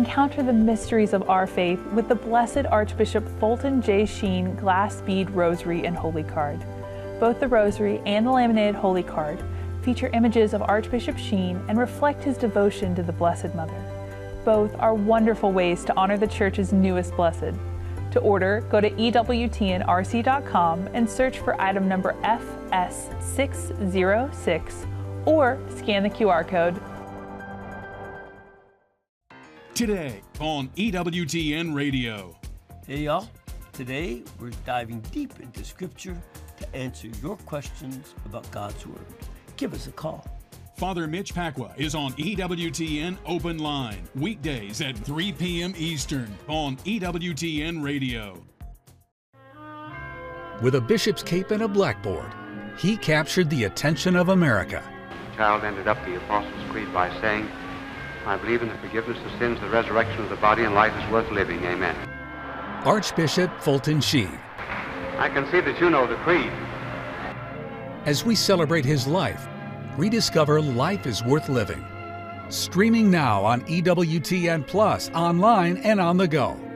encounter the mysteries of our faith with the Blessed Archbishop Fulton J. Sheen Glass Bead Rosary and Holy Card. Both the Rosary and the laminated Holy Card feature images of Archbishop Sheen and reflect his devotion to the Blessed Mother. Both are wonderful ways to honor the Church's newest blessed. To order, go to EWTNRC.com and search for item number FS606 or scan the QR code. Today on EWTN Radio. Hey y'all, today we're diving deep into Scripture to answer your questions about God's Word. Give us a call. Father Mitch Pacwa is on EWTN Open Line, weekdays at 3 p.m. Eastern on EWTN Radio. With a bishop's cape and a blackboard, he captured the attention of America. The child ended up the Apostles' Creed by saying, I believe in the forgiveness of sins, the resurrection of the body, and life is worth living. Amen. Archbishop Fulton Sheen. I can see that you know the creed. As we celebrate his life, rediscover life is worth living. Streaming now on EWTN Plus, online and on the go.